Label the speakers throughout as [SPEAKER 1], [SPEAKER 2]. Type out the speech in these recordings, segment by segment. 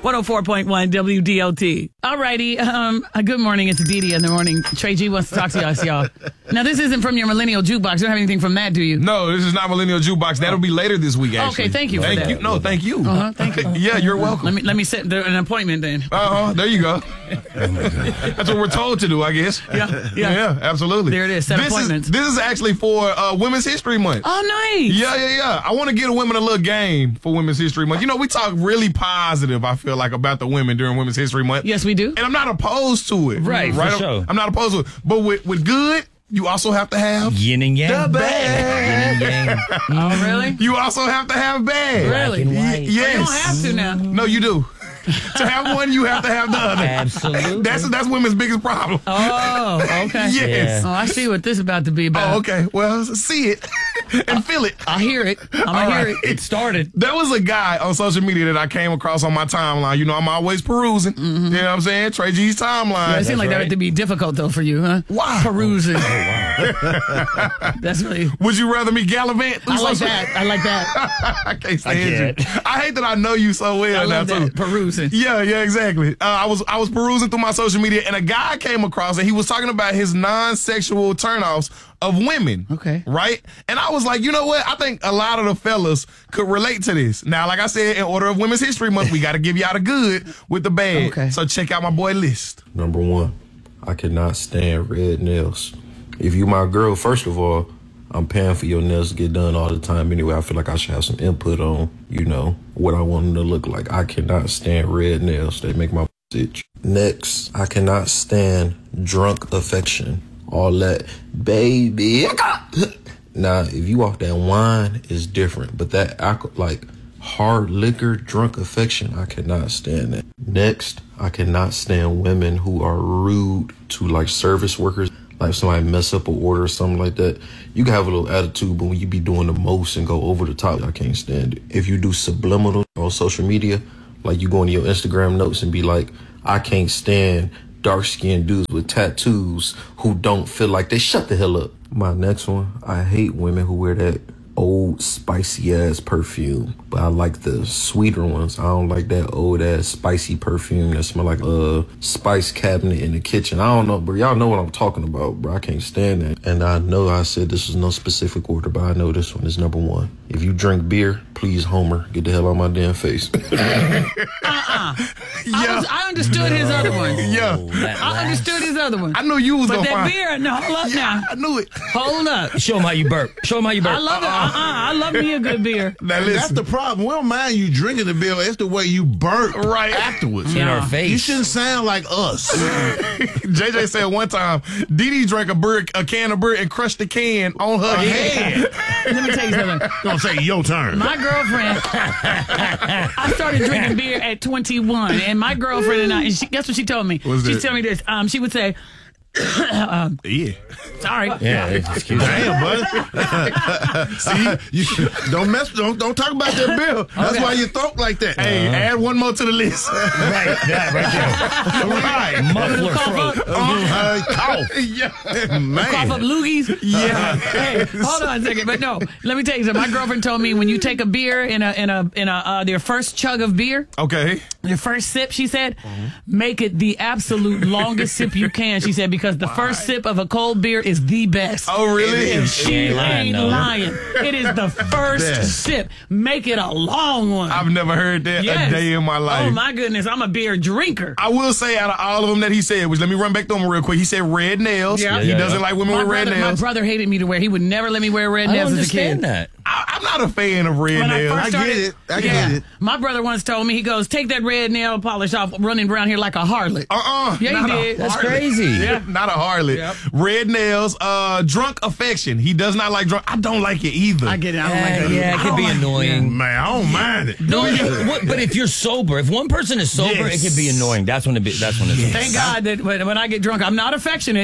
[SPEAKER 1] 104.1 WDLT. All righty. Good morning. It's Didi in the morning. Trey G wants to talk to us, y'all. Now, this isn't from your Millennial Jukebox. You don't have anything from that, do you?
[SPEAKER 2] No, this is not Millennial Jukebox. That'll be later this week, actually.
[SPEAKER 1] Okay, thank you.
[SPEAKER 2] Thank you. No, thank you.
[SPEAKER 1] Thank you.
[SPEAKER 2] Yeah, you're welcome.
[SPEAKER 1] Let me set an appointment then.
[SPEAKER 2] There you go. That's what we're told to do, I guess.
[SPEAKER 1] Yeah,
[SPEAKER 2] absolutely.
[SPEAKER 1] There it is. Set appointments.
[SPEAKER 2] This is actually for Women's History Month.
[SPEAKER 1] Oh, nice.
[SPEAKER 2] Yeah. I want to give women a little game for Women's History Month. You know, we talk really positive, I feel like, about the women during Women's History Month.
[SPEAKER 1] Yes, we do.
[SPEAKER 2] And I'm not opposed to it.
[SPEAKER 1] Right,
[SPEAKER 3] for sure.
[SPEAKER 2] I'm not opposed to it. But with good, you also have to have
[SPEAKER 3] yin and yang.
[SPEAKER 2] The bad.
[SPEAKER 3] Yin and yang.
[SPEAKER 1] Oh, really?
[SPEAKER 2] You also have to have bad.
[SPEAKER 1] Really?
[SPEAKER 3] Black and white.
[SPEAKER 2] Yes.
[SPEAKER 1] You don't have to now.
[SPEAKER 2] No, you do. To have one, you have to have the other.
[SPEAKER 3] Absolutely.
[SPEAKER 2] That's women's biggest problem.
[SPEAKER 1] Oh, okay.
[SPEAKER 2] Yes.
[SPEAKER 1] Oh, I see what this is about to be about.
[SPEAKER 2] Oh, okay. Well, see it and feel it.
[SPEAKER 1] I hear it. I'm going to hear it.
[SPEAKER 3] It started.
[SPEAKER 2] There was a guy on social media that I came across on my timeline. You know, I'm always perusing. You know what I'm saying? Trey G's timeline.
[SPEAKER 1] Yeah, it seemed like that
[SPEAKER 3] right.
[SPEAKER 1] had to be difficult, though, for you, huh?
[SPEAKER 2] Wow.
[SPEAKER 1] Perusing.
[SPEAKER 3] Wow.
[SPEAKER 1] That's really...
[SPEAKER 2] Would you rather me gallivant?
[SPEAKER 1] I like that.
[SPEAKER 2] I can't stand you. I hate that I know you so well
[SPEAKER 1] I
[SPEAKER 2] now,
[SPEAKER 1] love
[SPEAKER 2] too.
[SPEAKER 1] that. Perusing.
[SPEAKER 2] Yeah, exactly. I was perusing through my social media, and a guy came across, and he was talking about his non-sexual turnoffs of women.
[SPEAKER 1] Okay.
[SPEAKER 2] Right? And I was like, you know what? I think a lot of the fellas could relate to this. Now, like I said, in order of Women's History Month, we got to give y'all the good with the bad.
[SPEAKER 1] Okay.
[SPEAKER 2] So check out my boy list.
[SPEAKER 4] Number one, I cannot stand red nails. If you my girl, first of all, I'm paying for your nails to get done all the time anyway. I feel like I should have some input on, what I want them to look like. I cannot stand red nails. They make my itch. Next, I cannot stand drunk affection. All that, baby. Now, if you off that wine, it's different. But that hard liquor, drunk affection, I cannot stand that. Next, I cannot stand women who are rude to service workers. Like somebody mess up an order or something like that. You can have a little attitude, but when you be doing the most and go over the top, I can't stand it. If you do subliminal on social media, like you go into your Instagram notes and be like, I can't stand dark-skinned dudes with tattoos who don't feel like they shut the hell up. My next one, I hate women who wear that old spicy ass perfume, but I like the sweeter ones. I don't like that old ass spicy perfume that smell like a spice cabinet in the kitchen. I don't know, but y'all know what I'm talking about, bro. I can't stand that. And I know I said this was no specific order, but I know this one is number one. If you drink beer, please, Homer, get the hell out of my damn face.
[SPEAKER 2] Yeah.
[SPEAKER 1] I understood his other one.
[SPEAKER 2] Yeah.
[SPEAKER 1] I understood his other one.
[SPEAKER 2] I knew you was
[SPEAKER 1] But
[SPEAKER 2] going to
[SPEAKER 1] that
[SPEAKER 2] find.
[SPEAKER 1] beer, no, hold up now.
[SPEAKER 2] I knew it.
[SPEAKER 1] Hold up.
[SPEAKER 3] Show them how you burp.
[SPEAKER 1] I love it. I love me a good beer.
[SPEAKER 2] Now
[SPEAKER 5] That's
[SPEAKER 2] listen.
[SPEAKER 5] the problem. We don't mind you drinking the beer. It's the way you burp
[SPEAKER 2] Right.
[SPEAKER 5] afterwards.
[SPEAKER 3] In our
[SPEAKER 1] Yeah.
[SPEAKER 3] face.
[SPEAKER 5] You shouldn't sound like us.
[SPEAKER 2] JJ said one time, Didi drank a can of beer and crushed the can on her head.
[SPEAKER 1] Let me tell you something.
[SPEAKER 5] Gonna say your turn.
[SPEAKER 1] My girlfriend, I started drinking beer at 21, and my girlfriend and I, guess what she told me?
[SPEAKER 2] What's
[SPEAKER 1] She
[SPEAKER 2] that?
[SPEAKER 1] told me this. She would say,
[SPEAKER 5] Yeah.
[SPEAKER 1] sorry.
[SPEAKER 3] Yeah, excuse me.
[SPEAKER 5] Damn, buddy. See, you don't talk about that bill. That's
[SPEAKER 1] Okay.
[SPEAKER 5] why you throat like that.
[SPEAKER 2] Hey, add one more to the list.
[SPEAKER 3] Right, that right there.
[SPEAKER 5] right.
[SPEAKER 3] Muffler
[SPEAKER 1] Cough
[SPEAKER 3] throat.
[SPEAKER 1] up,
[SPEAKER 5] Cough.
[SPEAKER 2] Yeah.
[SPEAKER 5] Man.
[SPEAKER 1] cough up loogies.
[SPEAKER 2] Yeah.
[SPEAKER 1] Hey, hold on a second. But no, let me tell you something. My girlfriend told me when you take a beer in your first chug of beer,
[SPEAKER 2] Okay.
[SPEAKER 1] your first sip, she said, make it the absolute longest sip you can. She said, because the first sip of a cold beer is the best.
[SPEAKER 2] Oh, really?
[SPEAKER 1] And she
[SPEAKER 3] ain't lying,
[SPEAKER 1] ain't
[SPEAKER 3] though.
[SPEAKER 1] lying. It is the first
[SPEAKER 5] Best.
[SPEAKER 1] sip. Make it a long one.
[SPEAKER 2] I've never heard that
[SPEAKER 1] Yes.
[SPEAKER 2] a day in my life.
[SPEAKER 1] Oh, my goodness. I'm a beer drinker.
[SPEAKER 2] I will say, out of all of them that he said, which let me run back to him real quick. He said red nails.
[SPEAKER 1] Yeah.
[SPEAKER 2] He
[SPEAKER 3] Yeah,
[SPEAKER 2] doesn't
[SPEAKER 3] yeah.
[SPEAKER 2] like women with red
[SPEAKER 1] My
[SPEAKER 2] nails.
[SPEAKER 1] brother hated me to wear. He would never let me wear red
[SPEAKER 3] I
[SPEAKER 1] nails
[SPEAKER 3] don't
[SPEAKER 1] as a kid.
[SPEAKER 3] understand that.
[SPEAKER 2] I'm not a fan of red
[SPEAKER 1] When I
[SPEAKER 2] nails.
[SPEAKER 1] first
[SPEAKER 5] I
[SPEAKER 1] started,
[SPEAKER 5] get it. I get it.
[SPEAKER 1] My brother once told me, he goes, take that red nail polish off running around here like a harlot. Yeah, he
[SPEAKER 2] not a
[SPEAKER 1] did.
[SPEAKER 3] That's
[SPEAKER 2] harlot.
[SPEAKER 3] crazy.
[SPEAKER 2] Yeah, not a harlot.
[SPEAKER 1] Yep.
[SPEAKER 2] Red nails, drunk affection. He does not like drunk. I don't like it either.
[SPEAKER 1] I get it. I don't like that.
[SPEAKER 3] Yeah, it could be annoying.
[SPEAKER 5] Man, I don't mind it.
[SPEAKER 3] No, but if you're sober, if one person is sober,
[SPEAKER 2] Yes.
[SPEAKER 3] it could be annoying. That's when it's.
[SPEAKER 1] Thank God that when I get drunk, I'm not affectionate.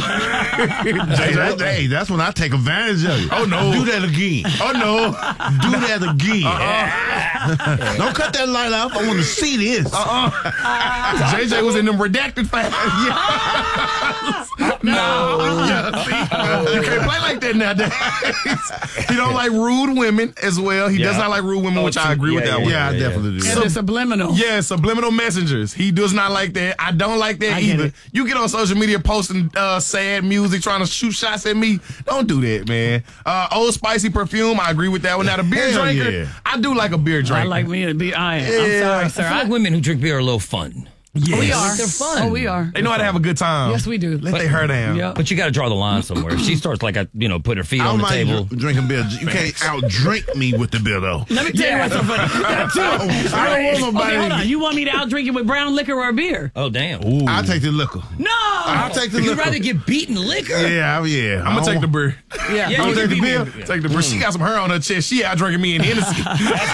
[SPEAKER 5] Hey, that's when I take advantage of you.
[SPEAKER 2] Oh, no.
[SPEAKER 5] Do that again.
[SPEAKER 2] Oh, no.
[SPEAKER 5] Do that again. Don't cut that light off. I want to see this.
[SPEAKER 2] JJ was in them redacted files. Yeah, see? You can't play like that nowadays. He don't like rude women as well. He does not like rude women, which I agree with that one.
[SPEAKER 5] Yeah, I definitely do.
[SPEAKER 1] And the subliminal.
[SPEAKER 2] Yeah, subliminal messengers. He does not like that. I don't like that either. You get on social media posting sad music, trying to shoot shots at me. Don't do that, man. Old Spicy perfume. I agree with that one. Now, the beer drinker, I do like a beer drinker.
[SPEAKER 1] I like me to be iron. I'm sorry, sir.
[SPEAKER 3] I feel like women who drink beer are a little fun.
[SPEAKER 2] Yes.
[SPEAKER 1] We are.
[SPEAKER 3] They're fun.
[SPEAKER 1] Oh, we are.
[SPEAKER 2] They know how to have a good time.
[SPEAKER 1] Yes, we do.
[SPEAKER 2] Let their hair down.
[SPEAKER 1] Yeah.
[SPEAKER 3] But you got to draw the line somewhere. If she starts like put her feet
[SPEAKER 5] I
[SPEAKER 3] on
[SPEAKER 5] don't
[SPEAKER 3] the table.
[SPEAKER 5] mind drinking beer. You can't out-drink me with the beer, though.
[SPEAKER 1] Let me tell you what's so funny.
[SPEAKER 5] I don't want nobody.
[SPEAKER 1] Okay, hold on. You want me to out drink it with brown liquor or beer?
[SPEAKER 3] Oh, damn.
[SPEAKER 5] I'll take the liquor.
[SPEAKER 1] No.
[SPEAKER 5] I'll take the
[SPEAKER 3] You'd
[SPEAKER 5] liquor.
[SPEAKER 3] rather get beaten liquor?
[SPEAKER 5] Yeah.
[SPEAKER 2] I'm going to take the beer.
[SPEAKER 1] Yeah.
[SPEAKER 3] Yeah,
[SPEAKER 2] I'm
[SPEAKER 3] you
[SPEAKER 2] going to
[SPEAKER 3] can
[SPEAKER 2] take the
[SPEAKER 3] beat
[SPEAKER 2] beer.
[SPEAKER 3] me.
[SPEAKER 2] Take the beer. She got some hair on her chest. She out drinking me in Hennessy.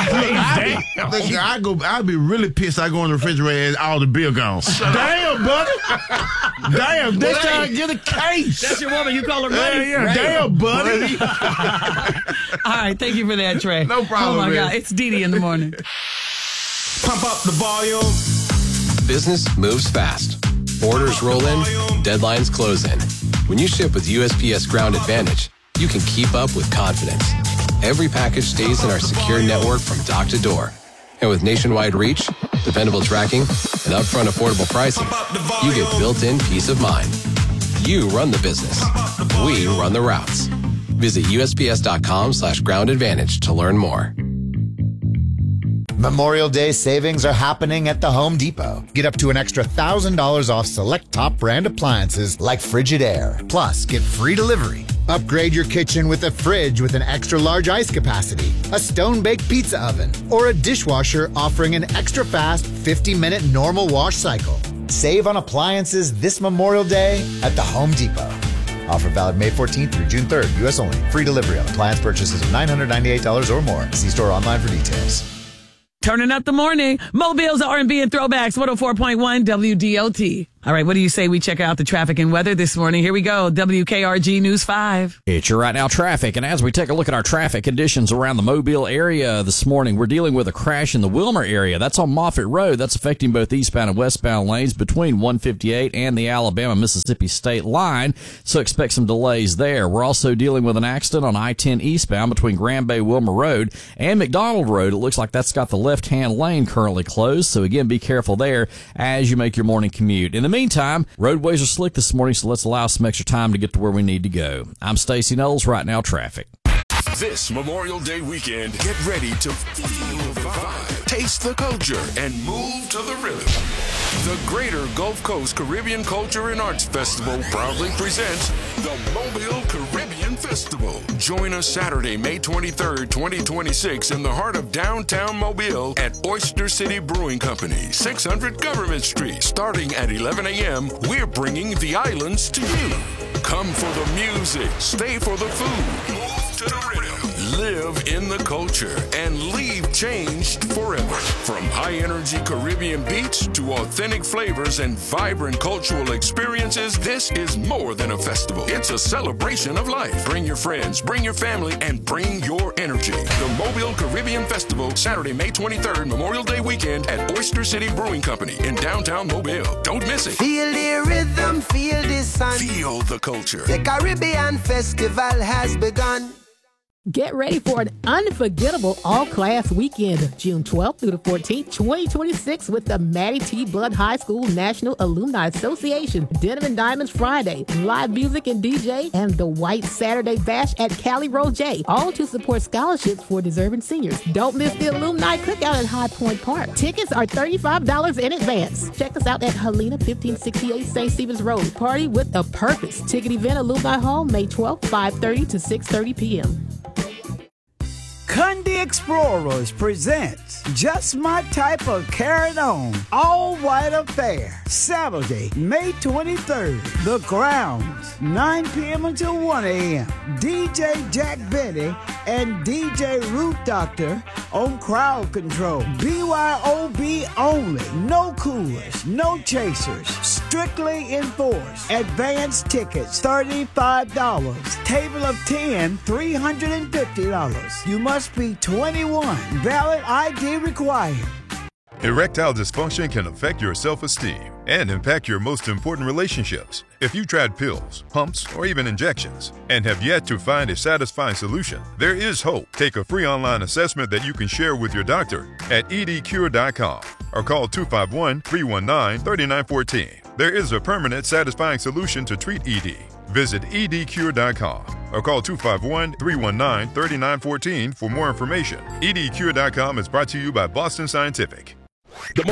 [SPEAKER 5] I'd be really pissed. I go in the refrigerator and all the beer gone. Damn, buddy. Damn, this time get a case.
[SPEAKER 1] That's your woman. You call her buddy?
[SPEAKER 5] Yeah, damn, buddy.
[SPEAKER 1] All right. Thank you for that, Trey.
[SPEAKER 2] No problem,
[SPEAKER 1] Oh, my
[SPEAKER 2] man.
[SPEAKER 1] God. It's Dee in the morning.
[SPEAKER 6] Pump up the volume. Business moves fast. Orders roll in, deadlines close in. When you ship with USPS Ground Advantage, you can keep up with confidence. Every package stays in our secure network from dock to door. And with nationwide reach, dependable tracking, and upfront affordable pricing, you get built-in peace of mind. You run the business. We run the routes. Visit USPS.com/Ground Advantage to learn more.
[SPEAKER 7] Memorial Day savings are happening at the Home Depot. Get up to an extra $1,000 off select top brand appliances like Frigidaire. Plus, get free delivery. Upgrade your kitchen with a fridge with an extra large ice capacity, a stone-baked pizza oven, or a dishwasher offering an extra fast 50-minute normal wash cycle. Save on appliances this Memorial Day at the Home Depot. Offer valid May 14th through June 3rd. U.S. only. Free delivery on appliance purchases of $998 or more. See store online for details.
[SPEAKER 1] Turning up the morning. Mobile's R&B and throwbacks. 104.1 WDLT. All right, what do you say we check out the traffic and weather this morning? Here we go. WKRG News 5.
[SPEAKER 8] It's your right now traffic. And as we take a look at our traffic conditions around the Mobile area this morning, we're dealing with a crash in the Wilmer area. That's on Moffett Road. That's affecting both eastbound and westbound lanes between 158 and the Alabama-Mississippi state line. So expect some delays there. We're also dealing with an accident on I-10 eastbound between Grand Bay Wilmer Road and McDonald Road. It looks like that's got the left-hand lane currently closed. So again, be careful there as you make your morning commute. In the meantime, roadways are slick this morning, so let's allow some extra time to get to where we need to go. I'm Stacey Knowles, Right Now Traffic.
[SPEAKER 9] This Memorial Day weekend, get ready to feel the vibe, taste the culture, and move to the rhythm. The Greater Gulf Coast Caribbean Culture and Arts Festival proudly presents the Mobile Caribbean Festival. Join us Saturday, May 23rd, 2026 in the heart of downtown Mobile at Oyster City Brewing Company, 600 Government Street. Starting at 11 a.m., we're bringing the islands to you. Come for the music, stay for the food, move to the rhythm. Live in the culture and leave changed forever. From high-energy Caribbean beats to authentic flavors and vibrant cultural experiences, this is more than a festival. It's a celebration of life. Bring your friends, bring your family, and bring your energy. The Mobile Caribbean Festival, Saturday, May 23rd, Memorial Day weekend at Oyster City Brewing Company in downtown Mobile. Don't miss it.
[SPEAKER 10] Feel the rhythm, feel the sun.
[SPEAKER 9] Feel the culture.
[SPEAKER 10] The Caribbean Festival has begun.
[SPEAKER 11] Get ready for an unforgettable all-class weekend, June 12th through the 14th, 2026, with the Maddie T. Blood High School National Alumni Association. Denim and Diamonds Friday, live music and DJ, and the White Saturday Bash at Cali Roger, all to support scholarships for deserving seniors. Don't miss the Alumni Cookout at High Point Park. Tickets are $35 in advance. Check us out at Helena 1568 St. Stephen's Road. Party with a purpose. Ticket event, Alumni Hall, May 12th, 5:30 to 6:30 p.m.
[SPEAKER 12] Kunde Explorers presents Just My Type of Carry On All-White Affair, Saturday, May 23rd, The Grounds, 9 p.m. until 1 a.m. DJ Jack Benny and DJ Root Doctor on crowd control. BYOB only. No coolers, no chasers. Strictly enforced. Advance tickets, $35. Table of 10, $350. You must be 21. Valid ID required.
[SPEAKER 13] Erectile dysfunction can affect your self-esteem and impact your most important relationships. If you tried pills, pumps, or even injections and have yet to find a satisfying solution, there is hope. Take a free online assessment that you can share with your doctor at edcure.com or call 251-319-3914. There is a permanent, satisfying solution to treat ED. Visit edcure.com or call 251-319-3914 for more information. edcure.com is brought to you by Boston Scientific.